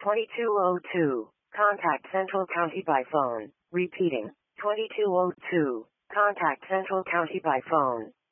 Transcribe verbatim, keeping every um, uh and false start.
twenty-two oh two. Contact Central County by phone. Repeating. twenty-two oh two. Contact Central County by phone.